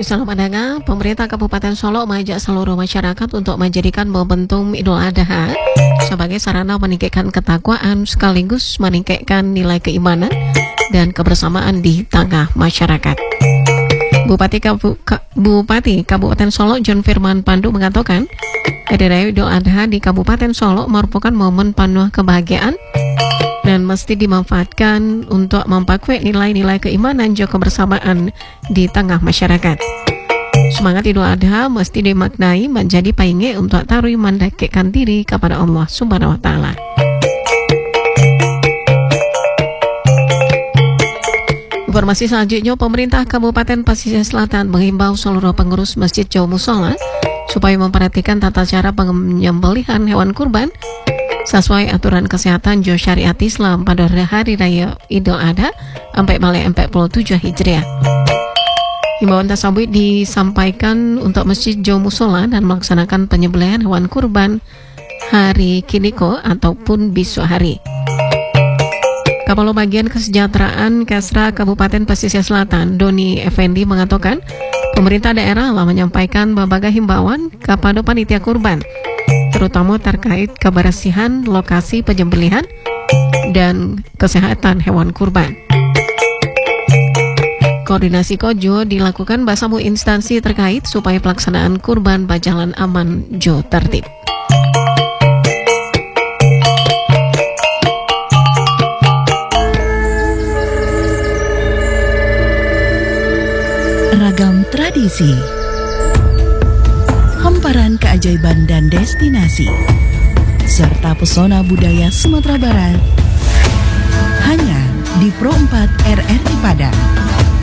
Selamat datang. Pemerintah Kabupaten Solok mengajak seluruh masyarakat untuk menjadikan momentum Idul Adha sebagai sarana meningkatkan ketakwaan sekaligus meningkatkan nilai keimanan dan kebersamaan di tengah masyarakat. Bupati Kabupaten Solok John Firman Pandu mengatakan, Hari Raya Idul Adha di Kabupaten Solok merupakan momen penuh kebahagiaan dan mesti dimanfaatkan untuk memperkuat nilai-nilai keimanan juga kebersamaan di tengah masyarakat. Semangat Idul Adha mesti dimaknai menjadi painggi untuk taruh mendekatkan diri kepada Allah Subhanahu wa Ta'ala. Informasi selanjutnya, pemerintah Kabupaten Pesisir Selatan menghimbau seluruh pengurus Masjid Jauh Musola supaya memperhatikan tata cara penyembelihan hewan kurban sesuai aturan kesehatan Jauh Syariat Islam pada Hari Raya Idul Adha 1447 Hijriah. Himbauan tersebut disampaikan untuk Masjid Jauh Musola dan melaksanakan penyembelihan hewan kurban hari Kiniko ataupun besok hari. Kepala Bagian Kesejahteraan Kesra Kabupaten Pesisir Selatan, Doni Effendi mengatakan, pemerintah daerah telah menyampaikan berbagai himbauan kepada panitia kurban, terutama terkait kebersihan lokasi penyembelihan dan kesehatan hewan kurban. Koordinasi Kojo dilakukan bersama instansi terkait supaya pelaksanaan kurban berjalan aman jo tertib. Ragam tradisi, hamparan keajaiban dan destinasi, serta pesona budaya Sumatera Barat, hanya di Pro 4 RRI Padang.